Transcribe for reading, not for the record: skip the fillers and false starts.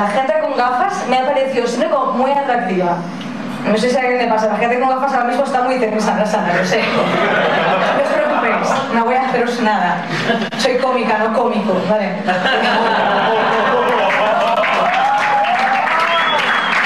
La gente con gafas me ha parecido siempre como muy atractiva. No sé si a alguien le pasa, la gente con gafas ahora mismo está muy tensa, lo sé. No os preocupéis, no voy a haceros nada. Soy cómica, no cómico, ¿vale?